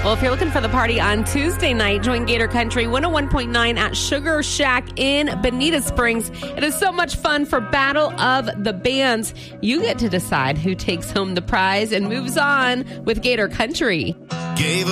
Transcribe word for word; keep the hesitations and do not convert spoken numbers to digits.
Well, if you're looking for the party on Tuesday night, join Gator Country one oh one point nine at Sugar Shack in Bonita Springs. It is so much fun for Battle of the Bands. You get to decide who takes home the prize and moves on with Gator Country. Gave